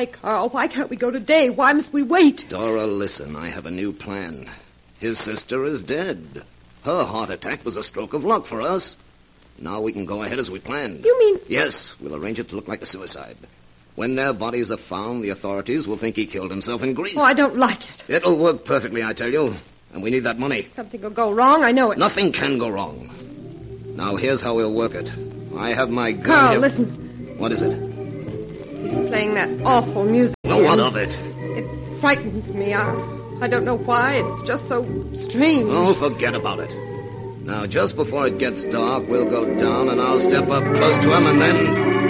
Why, Carl? Why can't we go today? Why must we wait? Dora, listen. I have a new plan. His sister is dead. Her heart attack was a stroke of luck for us. Now we can go ahead as we planned. You mean... Yes, we'll arrange it to look like a suicide. When their bodies are found, the authorities will think he killed himself in grief. Oh, I don't like it. It'll work perfectly, I tell you. And we need that money. Something will go wrong, I know it. Nothing can go wrong. Now, here's how we'll work it. I have my gun Carl, here. listen. What is it? He's playing that awful music. Well, what of it? It frightens me. I don't know why. It's just so strange. Oh, forget about it. Now, just before it gets dark, we'll go down and I'll step up close to him and then...